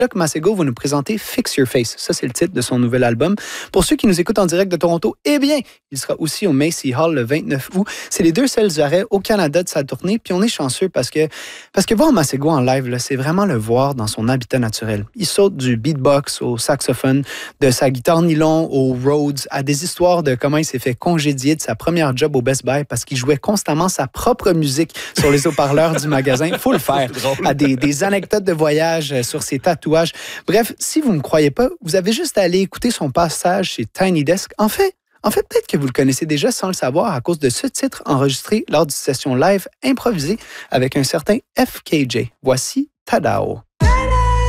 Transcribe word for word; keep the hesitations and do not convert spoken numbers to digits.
Luc Masego va nous présenter Fix Your Face. Ça, c'est le titre de son nouvel album. Pour ceux qui nous écoutent en direct de Toronto, eh bien, il sera aussi au Macy Hall le vingt-neuf août. C'est les deux seuls arrêts au Canada de sa tournée, puis on est chanceux parce que, parce que voir Masego en live, là, c'est vraiment le voir dans son habitat naturel. Il saute du beatbox au saxophone, de sa guitare nylon au Rhodes, à des histoires de comment il s'est fait congédier de sa première job au Best Buy parce qu'il jouait constamment sa propre musique sur les haut-parleurs du magasin. Il faut le faire. À des, des anecdotes de voyage sur ses tatouages. Bref, si vous ne me croyez pas, vous avez juste à aller écouter son passage chez Tiny Desk. En fait, en fait, peut-être que vous le connaissez déjà sans le savoir à cause de ce titre enregistré lors d'une session live improvisée avec un certain F K J. Voici Tadao.